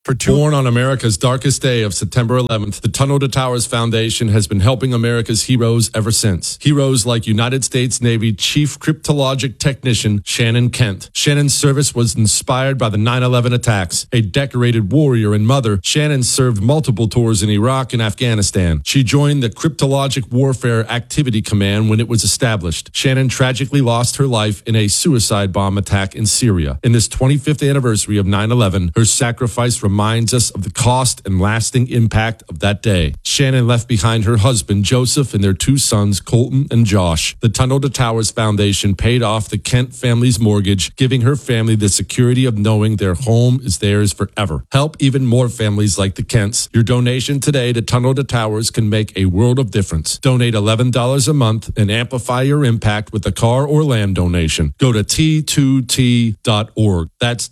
Born on America's darkest day of September 11th, the Tunnel to Towers Foundation has been helping America's heroes ever since. Heroes like United States Navy Chief Cryptologic Technician Shannon Kent. Shannon's service was inspired by the 9/11 attacks. A decorated warrior and mother, Shannon served multiple tours in Iraq and Afghanistan. She joined the Cryptologic Warfare Activity Command when it was established. Shannon tragically lost her life in a suicide bomb attack in Syria. In this 25th anniversary of 9/11, her sacrifice reminds us of the cost and lasting impact of that day. Shannon left behind her husband, Joseph, and their two sons, Colton and Josh. The Tunnel to Towers Foundation paid off the Kent family's mortgage, giving her family the security of knowing their home is theirs forever. Help even more families like the Kents. Your donation today to Tunnel to Towers can make a world of difference. Donate $11 a month and amplify your impact with a car or land donation. Go to T2T.org. That's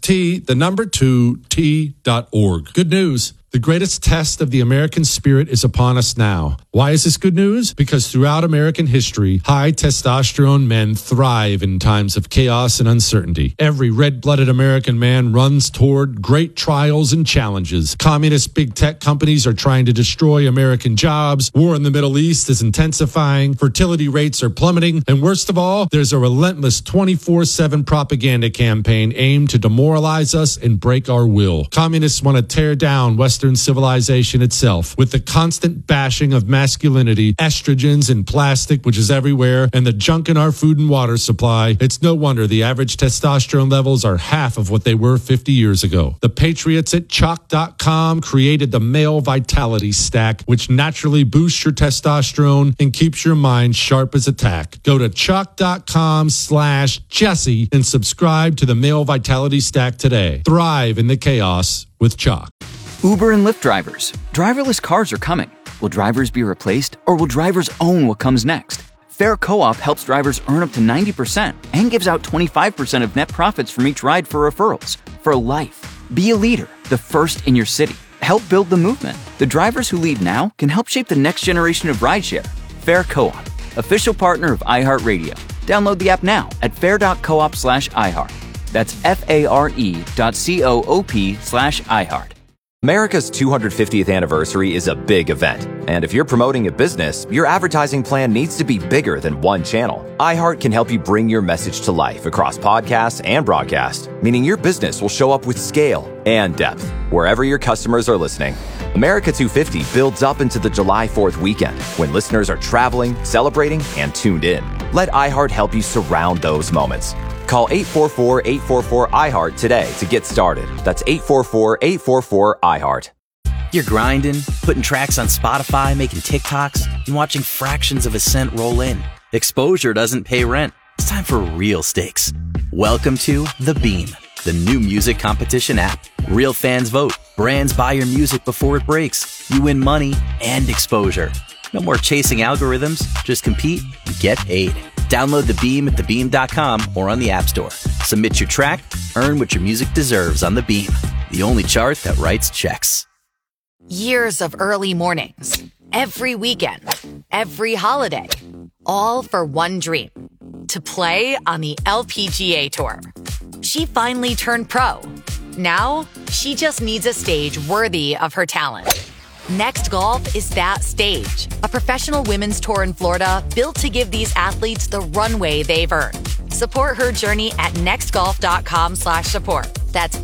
T2T.org. Good news. The greatest test of the American spirit is upon us now. Why is this good news? Because throughout American history, high testosterone men thrive in times of chaos and uncertainty. Every red-blooded American man runs toward great trials and challenges. Communist big tech companies are trying to destroy American jobs. War in the Middle East is intensifying. Fertility rates are plummeting. And worst of all, there's a relentless 24/7 propaganda campaign aimed to demoralize us and break our will. Communists want to tear down Western civilization itself with the constant bashing of masculinity, estrogens and plastic, which is everywhere, and the junk in our food and water supply. It's no wonder the average testosterone levels are half of what they were 50 years ago. The patriots at Chalk.com created the Male Vitality Stack, which naturally boosts your testosterone and keeps your mind sharp as a tack. Go to Chalk.com/Jesse and subscribe to the Male Vitality Stack today. Thrive in the chaos with Chalk. Uber and Lyft drivers. Driverless cars are coming. Will drivers be replaced, or will drivers own what comes next? Fair Co-op helps drivers earn up to 90% and gives out 25% of net profits from each ride for referrals. For life. Be a leader, the first in your city. Help build the movement. The drivers who lead now can help shape the next generation of rideshare. Fair Co-op, official partner of iHeartRadio. Download the app now at fair.coop/iHeart. That's FARE.coop/iHeart. America's 250th anniversary is a big event, and if you're promoting a business, your advertising plan needs to be bigger than one channel. iHeart can help you bring your message to life across podcasts and broadcast, meaning your business will show up with scale and depth wherever your customers are listening. America 250 builds up into the July 4th weekend when listeners are traveling, celebrating, and tuned in. Let iHeart help you surround those moments. Call 844-844-iHeart today to get started. That's 844-844-iHeart. You're grinding, putting tracks on Spotify, making TikToks, and watching fractions of a cent roll in. Exposure doesn't pay rent. It's time for real stakes. Welcome to The Beam, the new music competition app. Real fans vote. Brands buy your music before it breaks. You win money and exposure. No more chasing algorithms. Just compete and get paid. Download The Beam at thebeam.com or on the App Store. Submit your track, earn what your music deserves on The Beam, the only chart that writes checks. Years of early mornings, every weekend, every holiday, all for one dream, to play on the LPGA Tour. She finally turned pro. Now, she just needs a stage worthy of her talent. Next Golf is that stage, a professional women's tour in Florida built to give these athletes the runway they've earned. Support her journey at nextgolf.com/support. That's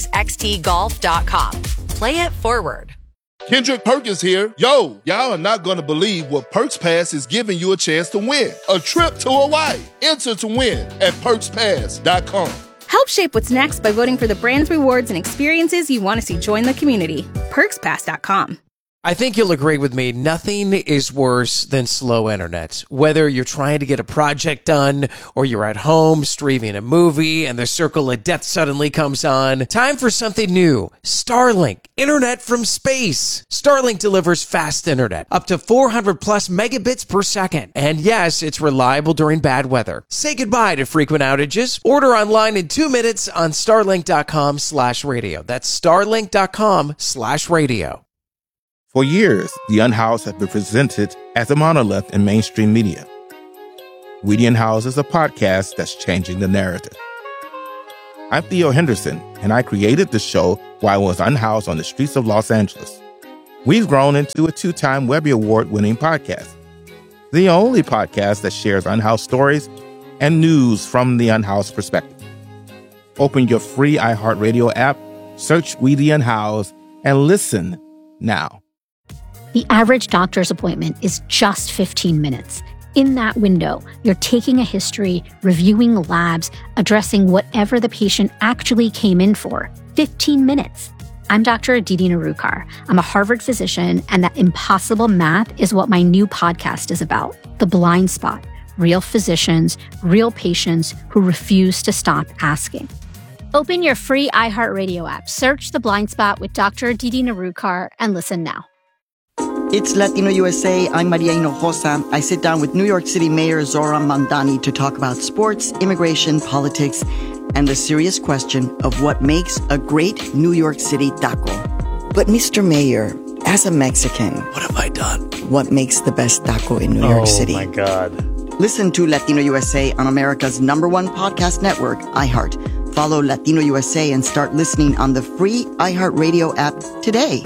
nxxtgolf.com. Play it forward. Kendrick Perkins here. Yo, y'all are not going to believe what Perks Pass is giving you a chance to win. A trip to Hawaii. Enter to win at perkspass.com. Help shape what's next by voting for the brands, rewards, and experiences you want to see join the community. perkspass.com. I think you'll agree with me, nothing is worse than slow internet. Whether you're trying to get a project done or you're at home streaming a movie and the circle of death suddenly comes on, time for something new. Starlink, internet from space. Starlink delivers fast internet, up to 400 plus megabits per second. And yes, it's reliable during bad weather. Say goodbye to frequent outages. Order online in 2 minutes on starlink.com/radio. That's starlink.com/radio. For years, The Unhoused has been presented as a monolith in mainstream media. We The Unhoused is a podcast that's changing the narrative. I'm Theo Henderson, and I created the show while I was unhoused on the streets of Los Angeles. We've grown into a 2-time Webby Award-winning podcast, the only podcast that shares unhoused stories and news from the unhoused perspective. Open your free iHeartRadio app, search We the Unhoused, and listen now. The average doctor's appointment is just 15 minutes. In that window, you're taking a history, reviewing labs, addressing whatever the patient actually came in for. 15 minutes. I'm Dr. Aditi Narukar. I'm a Harvard physician, and that impossible math is what my new podcast is about. The Blind Spot. Real physicians, real patients who refuse to stop asking. Open your free iHeartRadio app, search The Blind Spot with Dr. Aditi Narukar, and listen now. It's Latino USA. I'm Maria Hinojosa. I sit down with New York City Mayor Zoran Mandani to talk about sports, immigration, politics, and the serious question of what makes a great New York City taco. But Mr. Mayor, as a Mexican, what have I done? What makes the best taco in New York City? Oh my God. Listen to Latino USA on America's #1 podcast network, iHeart. Follow Latino USA and start listening on the free iHeartRadio app today.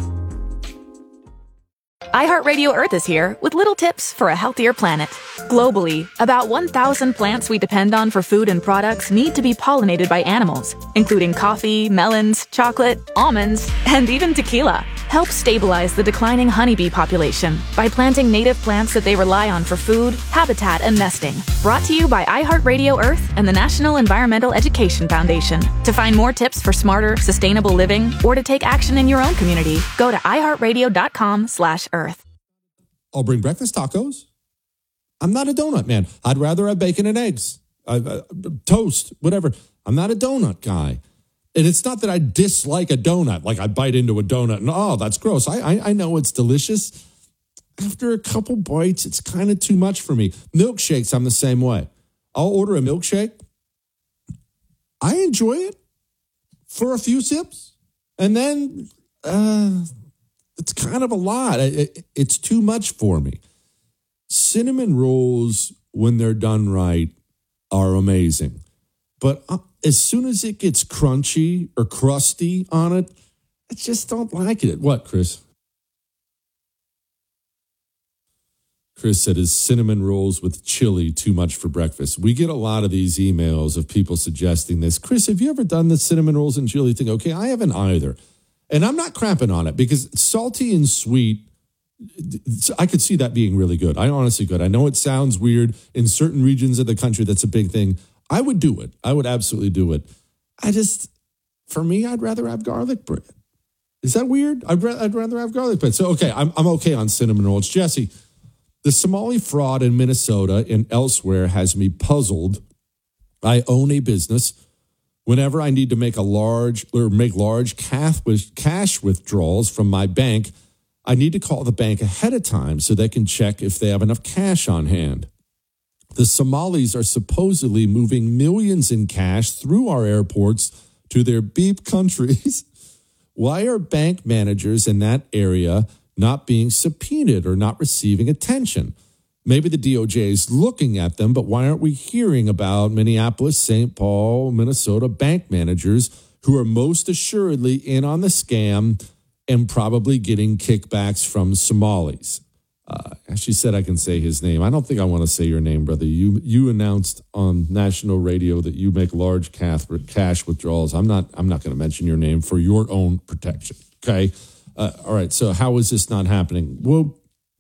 iHeartRadio Earth is here with little tips for a healthier planet. Globally, about 1,000 plants we depend on for food and products need to be pollinated by animals, including coffee, melons, chocolate, almonds, and even tequila. Help stabilize the declining honeybee population by planting native plants that they rely on for food, habitat, and nesting. Brought to you by iHeartRadio Earth and the National Environmental Education Foundation. To find more tips for smarter, sustainable living, or to take action in your own community, go to iHeartRadio.com/Earth. I'll bring breakfast tacos. I'm not a donut man. I'd rather have bacon and eggs, toast, whatever. I'm not a donut guy. And it's not that I dislike a donut, like I bite into a donut and, oh, that's gross. I know it's delicious. After a couple bites, it's kind of too much for me. Milkshakes, I'm the same way. I'll order a milkshake. I enjoy it for a few sips. And then it's kind of a lot. It's too much for me. Cinnamon rolls, when they're done right, are amazing. But as soon as it gets crunchy or crusty on it, I just don't like it. What, Chris? Chris said, is cinnamon rolls with chili too much for breakfast? We get a lot of these emails of people suggesting this. Chris, have you ever done the cinnamon rolls and chili thing? Okay, I haven't either. And I'm not cramping on it because salty and sweet, I could see that being really good. I honestly could. I know it sounds weird. In certain regions of the country, that's a big thing. I would do it. I would absolutely do it. For me, I'd rather have garlic bread. Is that weird? I'd rather have garlic bread. So, okay, I'm okay on cinnamon rolls. Jesse, the Somali fraud in Minnesota and elsewhere has me puzzled. I own a business. Whenever I need to make large cash withdrawals from my bank, I need to call the bank ahead of time so they can check if they have enough cash on hand. The Somalis are supposedly moving millions in cash through our airports to their beep countries. Why are bank managers in that area not being subpoenaed or not receiving attention? Maybe the DOJ is looking at them, but why aren't we hearing about Minneapolis, St. Paul, Minnesota bank managers who are most assuredly in on the scam and probably getting kickbacks from Somalis? She said I can say his name. I don't think I want to say your name, brother. You announced on national radio that you make large cash withdrawals. I'm not going to mention your name for your own protection. Okay. All right. So how is this not happening? Well,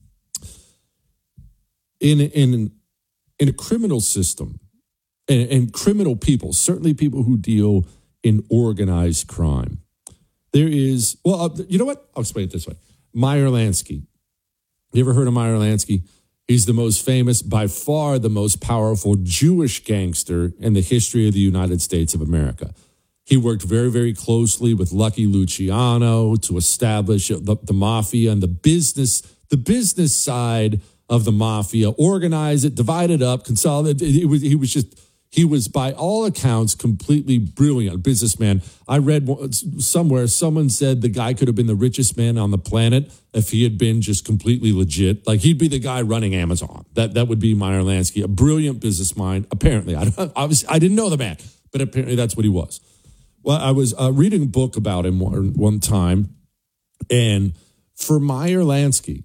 in a criminal system and criminal people, certainly people who deal in organized crime, there is, you know what? I'll explain it this way. Meyer Lansky. You ever heard of Meyer Lansky? He's the most famous, by far the most powerful Jewish gangster in the history of the United States of America. He worked very, very closely with Lucky Luciano to establish the mafia and the business side of the mafia, organize it, divide it up, consolidate. He was by all accounts completely brilliant businessman. I read somewhere someone said the guy could have been the richest man on the planet if he had been just completely legit. Like he'd be the guy running Amazon. That would be Meyer Lansky, a brilliant business mind. Apparently, I didn't know the man, but apparently that's what he was. Well, I was reading a book about him one time, and for Meyer Lansky,